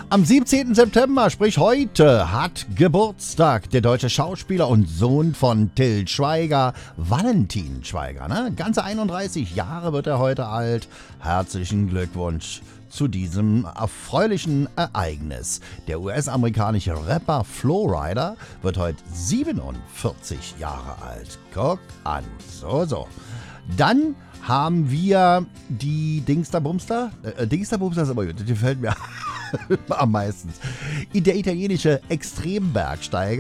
Am 17. September, sprich heute, hat Geburtstag der deutsche Schauspieler und Sohn von Till Schweiger, Valentin Schweiger. Ne? Ganze 31 Jahre wird er heute alt. Herzlichen Glückwunsch zu diesem erfreulichen Ereignis. Der US-amerikanische Rapper Flo Rida wird heute 47 Jahre alt. Guck an, so. Dann haben wir die Dingsterbumster. Dingsterbumster ist aber gut, die gefällt mir am meisten. Der italienische Extrembergsteiger